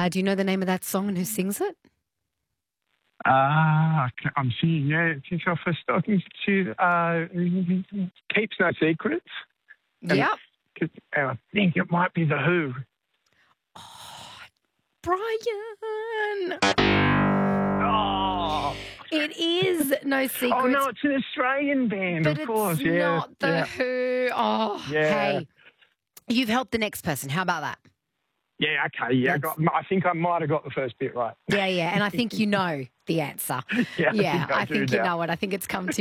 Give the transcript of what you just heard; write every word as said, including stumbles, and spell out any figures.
Uh, do you know the name of that song and who sings it? Ah, I'm seeing, yeah, it's off a stocking to uh, Keeps No Secrets. And, Yep. and I think it might be The Who. Brian. Oh, It is No Secrets. oh no, it's an Australian band, but of course. it's Yeah, not The yeah. Who. Oh, Yeah. hey. You've helped the next person. How about that? Yeah, okay, yeah. I, got, I think I might have got the first bit right. Yeah, yeah. And I think you know the answer. Yeah, I yeah think I I do think you now. know it. I think it's come to